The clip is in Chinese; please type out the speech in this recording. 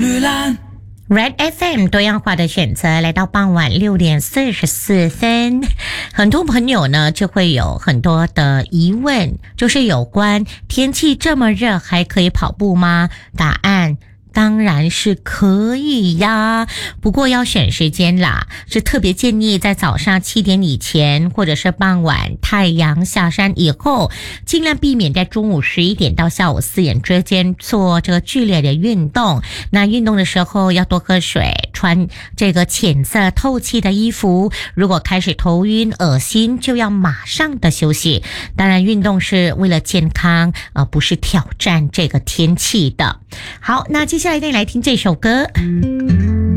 绿蓝。 Red FM 多样化的选择，来到傍晚6:44，很多朋友呢就会有很多的疑问，就是有关天气这么热还可以跑步吗？答案当然是可以呀，不过要选时间啦，是特别建议在早上7点以前，或者是傍晚太阳下山以后，尽量避免在中午11点到下午4点之间做这个剧烈的运动。那运动的时候要多喝水，穿这个浅色透气的衣服，如果开始头晕恶心，就要马上的休息。当然运动是为了健康，不是挑战这个天气的。好，那接下来带你来听这首歌。